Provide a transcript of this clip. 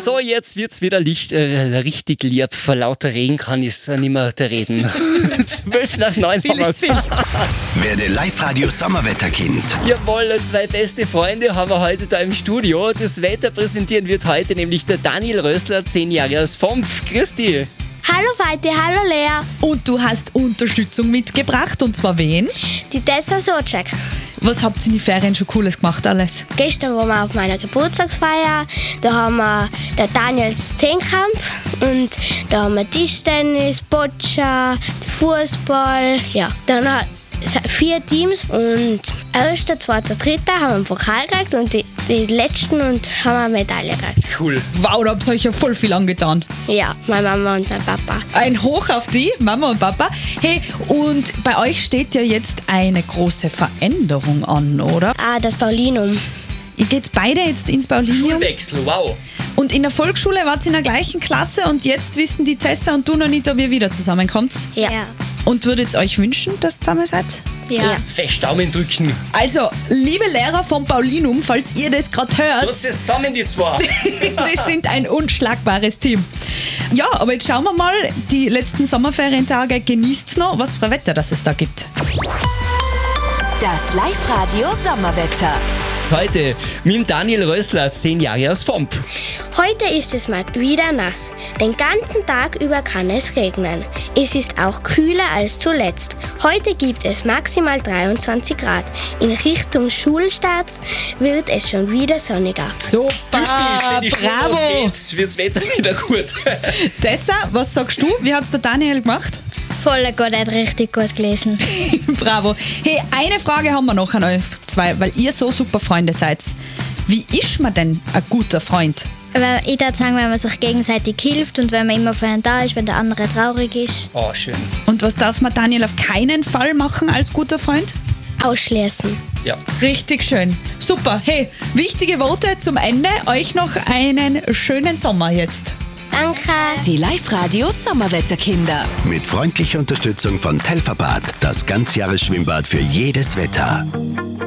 So, jetzt wird's wieder richtig lieb. Vor lauter Regen kann ich nicht mehr reden. 8:55 haben wir's. Werde Live-Radio Sommerwetterkind. Jawohl, 2 beste Freunde haben wir heute da im Studio. Das Wetter präsentieren wird heute nämlich der Daniel Rössler, 10 Jahre aus Fompf. Grüß dich. Hallo Vati, hallo Lea. Und du hast Unterstützung mitgebracht, und zwar wen? Die Tessa Socek. Was habt ihr in den Ferien schon Cooles gemacht alles? Gestern waren wir auf meiner Geburtstagsfeier. Da haben wir den Daniels Zehnkampf und da haben wir Tischtennis, Boccia, Fußball. Ja, dann 4 Teams und 1., 2., 3. haben wir einen Pokal gekriegt und die letzten und haben eine Medaille gekriegt. Cool. Wow, da habt ihr euch ja voll viel angetan. Ja, meine Mama und mein Papa. Ein Hoch auf die, Mama und Papa. Hey, und bei euch steht ja jetzt eine große Veränderung an, oder? Das Paulinum. Ihr geht beide jetzt ins Paulinum. Schulwechsel, wow. Und in der Volksschule wart ihr in der gleichen Klasse und jetzt wissen die Tessa und du noch nicht, ob ihr wieder zusammenkommt. Ja. Und würdet ihr euch wünschen, dass ihr zusammen seid? Ja. Fest Daumen drücken. Also, liebe Lehrer vom Paulinum, falls ihr das gerade hört, Trotz das zusammen, die zwei. das sind ein unschlagbares Team. Ja, aber jetzt schauen wir mal, die letzten Sommerferientage, genießt's noch, was für Wetter das es da gibt. Das Live-Radio Sommerwetter. Heute mit dem Daniel Rössler, 10 Jahre aus Fompf. Heute ist es mal wieder nass. Den ganzen Tag über kann es regnen. Es ist auch kühler als zuletzt. Heute gibt es maximal 23 Grad. In Richtung Schulstart wird es schon wieder sonniger. Super, Typisch, wenn die Schule bravo. losgeht, wird's Wetter wieder gut. Tessa, was sagst du? Wie hat's der Daniel gemacht? Voll gut, er hat richtig gut gelesen. Bravo. Hey, eine Frage haben wir noch an euch zwei, weil ihr so super Freunde seid. Wie ist man denn ein guter Freund? Ich würde sagen, wenn man sich gegenseitig hilft und wenn man immer für einen da ist, wenn der andere traurig ist. Oh, schön. Und was darf man Daniel auf keinen Fall machen als guter Freund? Ausschließen. Ja. Richtig schön. Super. Hey, wichtige Worte zum Ende. Euch noch einen schönen Sommer jetzt. Danke. Die Live-Radio Sommerwetterkinder. Mit freundlicher Unterstützung von Telfabad. Das Ganzjahresschwimmbad für jedes Wetter.